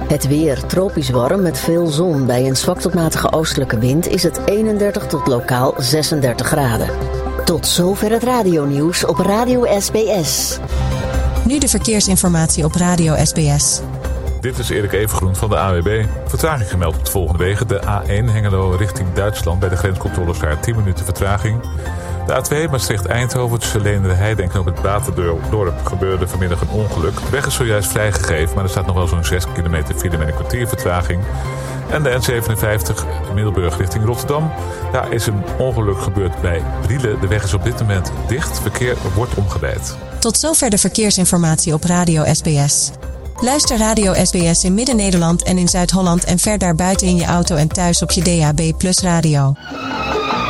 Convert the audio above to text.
Het weer tropisch warm met veel zon. Bij een zwak tot matige oostelijke wind is het 31 tot lokaal 36 graden. Tot zover het radionieuws op Radio SBS. Nu de verkeersinformatie op Radio SBS. Dit is Erik Evengroen van de AWB. Vertraging gemeld op de volgende wegen. De A1 Hengelo richting Duitsland. Bij de grenscontroles daar 10 minuten vertraging. De A2 Maastricht-Eindhoven tussen Leende-Heide en knooppunt Baterdorp gebeurde vanmiddag een ongeluk. De weg is zojuist vrijgegeven, maar er staat nog wel zo'n 6 kilometer file met een kwartier vertraging. En de N57 Middelburg richting Rotterdam. Daar is een ongeluk gebeurd bij Brielen. De weg is op dit moment dicht. Verkeer wordt omgeleid. Tot zover de verkeersinformatie op Radio SBS. Luister Radio SBS in Midden-Nederland en in Zuid-Holland en ver daarbuiten in je auto en thuis op je DAB+ radio.